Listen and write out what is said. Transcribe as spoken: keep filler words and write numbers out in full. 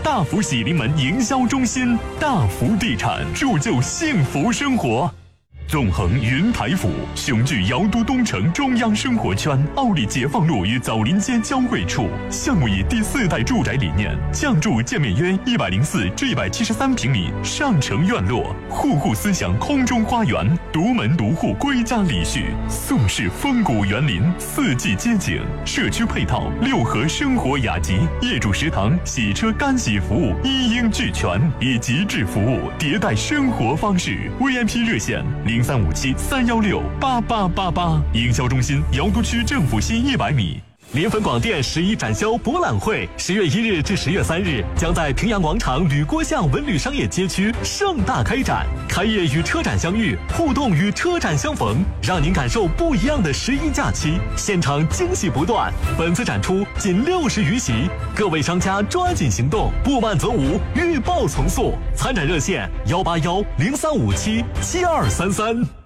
大福喜临门营销中心，大福地产铸就幸福生活。纵横云台府，雄踞瑶都东城中央生活圈，奥利解放路与枣林街交汇处。项目以第四代住宅理念，降筑建面约一百零四至一百七十三平米上城院落，户户思想空中花园，独门独户归家礼序，宋式风谷园林，四季街景，社区配套六合生活雅集，业主食堂、洗车干洗服务一应俱全，以极致服务迭代生活方式。V I P 热线零三五七三幺六八八八八，营销中心瑶都区政府西一百米。联汾广电十一展销博览会，十月一日至十月三日将在平阳广场吕郭巷文旅商业街区盛大开展。开业与车展相遇，互动与车展相逢，让您感受不一样的十一假期。现场惊喜不断，本次展出仅六十余席，各位商家抓紧行动，不慢则无，预报从速。参展热线幺八幺零三五七七二三三。